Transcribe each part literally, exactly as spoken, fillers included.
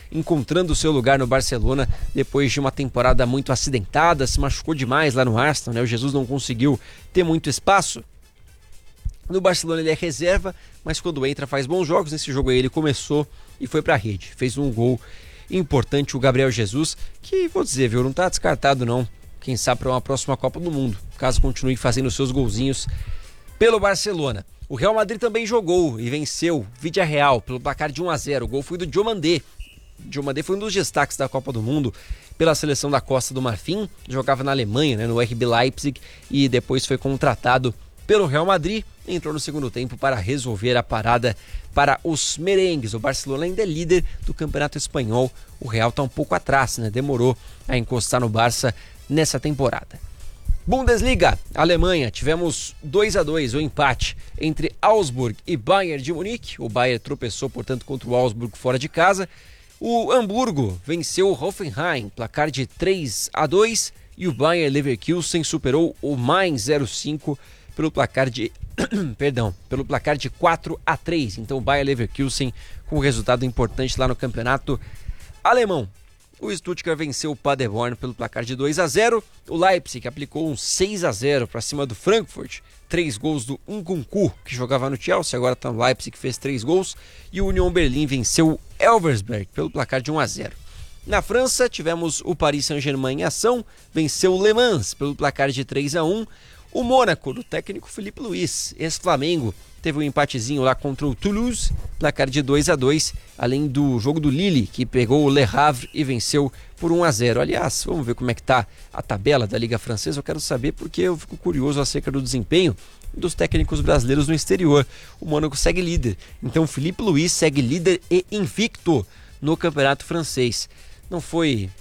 encontrando o seu lugar no Barcelona depois de uma temporada muito acidentada, se machucou demais lá no Arsenal, né? O Jesus não conseguiu ter muito espaço. No Barcelona ele é reserva, mas quando entra faz bons jogos. Nesse jogo aí ele começou e foi pra rede, fez um gol importante, o Gabriel Jesus, que vou dizer, viu, não tá descartado não, quem sabe para uma próxima Copa do Mundo, caso continue fazendo seus golzinhos pelo Barcelona. O Real Madrid também jogou e venceu Villarreal pelo placar de um a zero. O gol foi do Diomandé. Diomandé foi um dos destaques da Copa do Mundo pela seleção da Costa do Marfim, jogava na Alemanha, né, no R B Leipzig, e depois foi contratado pelo Real Madrid, entrou no segundo tempo para resolver a parada para os merengues. O Barcelona ainda é líder do Campeonato Espanhol, o Real está um pouco atrás, né, demorou a encostar no Barça nessa temporada. Bundesliga, Alemanha, tivemos dois a dois, o empate entre Augsburg e Bayern de Munique. O Bayern tropeçou, portanto, contra o Augsburg fora de casa. O Hamburgo venceu o Hoffenheim, placar de três a dois, e o Bayer Leverkusen superou o Mainz zero cinco pelo placar de perdão, pelo placar de quatro a três. Então o Bayer Leverkusen com um resultado importante lá no campeonato alemão. O Stuttgart venceu o Paderborn pelo placar de dois a zero. O Leipzig aplicou um seis a zero para cima do Frankfurt. Três gols do Nkunku, que jogava no Chelsea, agora está no Leipzig, que fez três gols. E o Union Berlin venceu o Elversberg pelo placar de um a zero. Na França, tivemos o Paris Saint-Germain em ação, venceu o Le Mans pelo placar de três a um. O Mônaco, do técnico Felipe Luiz, ex-Flamengo, teve um empatezinho lá contra o Toulouse, placar de dois a dois, além do jogo do Lille, que pegou o Le Havre e venceu por um a zero. Aliás, vamos ver como é que tá a tabela da Liga Francesa. Eu quero saber porque eu fico curioso acerca do desempenho dos técnicos brasileiros no exterior. O Mônaco segue líder, então Felipe Luiz segue líder e invicto no campeonato francês. Não foi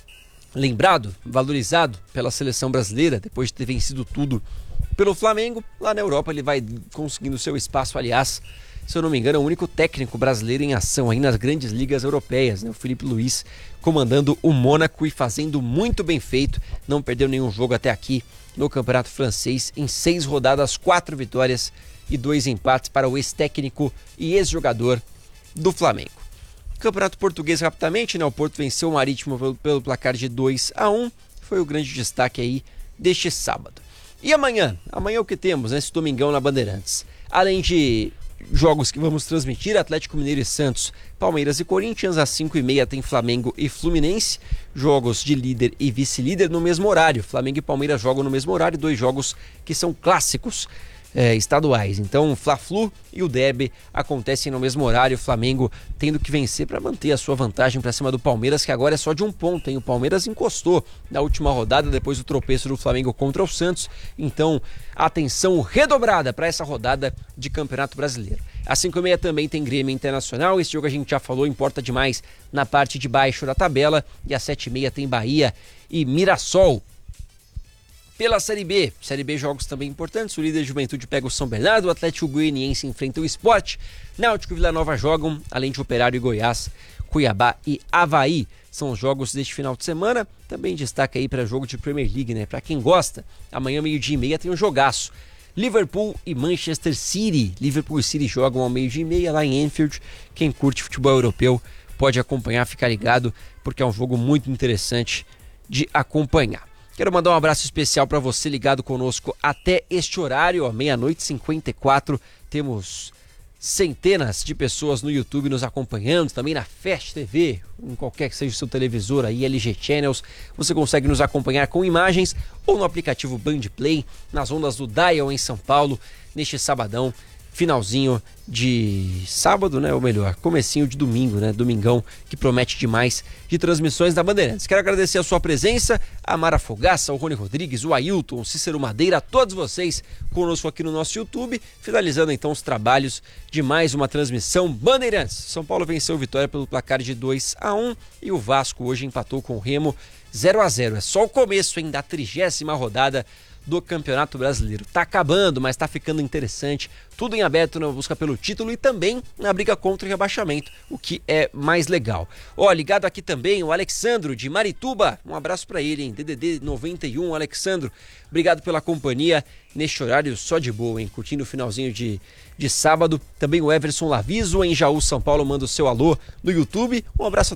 lembrado, valorizado pela seleção brasileira depois de ter vencido tudo pelo Flamengo. Lá na Europa ele vai conseguindo seu espaço. Aliás, se eu não me engano, é o único técnico brasileiro em ação aí nas grandes ligas europeias, né? O Felipe Luiz comandando o Mônaco e fazendo muito bem feito, não perdeu nenhum jogo até aqui no campeonato francês, em seis rodadas, quatro vitórias e dois empates para o ex-técnico e ex-jogador do Flamengo. Campeonato português rapidamente, né? O Porto venceu o Marítimo pelo, pelo placar de dois a um, foi o grande destaque aí deste sábado. E amanhã? Amanhã o que temos nesse domingão na Bandeirantes? Além de jogos que vamos transmitir, Atlético Mineiro e Santos, Palmeiras e Corinthians, às cinco e meia tem Flamengo e Fluminense, jogos de líder e vice-líder no mesmo horário. Flamengo e Palmeiras jogam no mesmo horário, dois jogos que são clássicos É, estaduais. Então o Fla-Flu e o Derby acontecem no mesmo horário, o Flamengo tendo que vencer para manter a sua vantagem para cima do Palmeiras, que agora é só de um ponto, hein? O Palmeiras encostou na última rodada depois do tropeço do Flamengo contra o Santos. Então atenção redobrada para essa rodada de Campeonato Brasileiro. Às cinco e meia também tem Grêmio Internacional, esse jogo a gente já falou, importa demais na parte de baixo da tabela. E às sete e meia tem Bahia e Mirassol. Pela Série B, Série B jogos também importantes, o líder Juventude pega o São Bernardo, o Atlético Goianiense enfrenta o Sport, Náutico e Vila Nova jogam, além de Operário e Goiás, Cuiabá e Avaí. São os jogos deste final de semana. Também destaca aí para jogo de Premier League, né? Para quem gosta, amanhã meio-dia e meia tem um jogaço. Liverpool e Manchester City. Liverpool e City jogam ao meio-dia e meia lá em Anfield. Quem curte futebol europeu pode acompanhar, ficar ligado, porque é um jogo muito interessante de acompanhar. Quero mandar um abraço especial para você ligado conosco até este horário, ó, meia-noite e cinquenta e quatro. Temos centenas de pessoas no YouTube nos acompanhando, também na Fast T V, em qualquer que seja o seu televisor aí, L G Channels. Você consegue nos acompanhar com imagens ou no aplicativo Band Play, nas ondas do Dial em São Paulo, neste sabadão, finalzinho de sábado, né? Ou melhor, comecinho de domingo, né? Domingão que promete demais de transmissões da Bandeirantes. Quero agradecer a sua presença, a Mara Fogaça, o Rony Rodrigues, o Ailton, o Cícero Madeira, a todos vocês conosco aqui no nosso YouTube, finalizando então os trabalhos de mais uma transmissão Bandeirantes. São Paulo venceu o Vitória pelo placar de dois a um e o Vasco hoje empatou com o Remo zero a zero. É só o começo, hein, da trigésima rodada do Campeonato Brasileiro. Tá acabando, mas tá ficando interessante. Tudo em aberto na busca pelo título e também na briga contra o rebaixamento, o que é mais legal. Ó, ligado aqui também o Alexandro de Marituba. Um abraço pra ele, hein? D D D noventa e um, Alexandro. Obrigado pela companhia neste horário só de boa, hein? Curtindo o finalzinho de, de sábado. Também o Everson Laviso em Jaú, São Paulo, manda o seu alô no YouTube. Um abraço